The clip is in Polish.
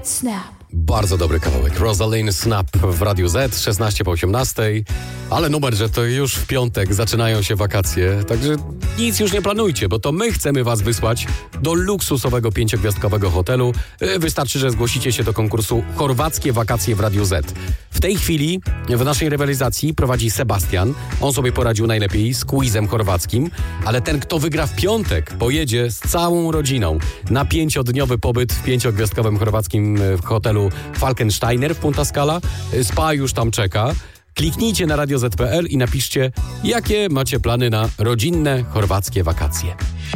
Snap. Bardzo dobry kawałek. Rosalind Snap w Radiu Z, 16 po 18. Ale numer, że to już w piątek zaczynają się wakacje, także nic już nie planujcie, bo to my chcemy was wysłać do luksusowego 5-gwiazdkowego hotelu. Wystarczy, że zgłosicie się do konkursu Chorwackie wakacje w Radiu Z. W tej chwili w naszej rywalizacji prowadzi Sebastian. On sobie poradził najlepiej z quizem chorwackim, ale ten, kto wygra w piątek, pojedzie z całą rodziną na 5-dniowy pobyt w 5-gwiazdkowym chorwackim hotelu Falkensteiner w Punta Scala. Spa już tam czeka. Kliknijcie na radioz.pl i napiszcie, jakie macie plany na rodzinne chorwackie wakacje.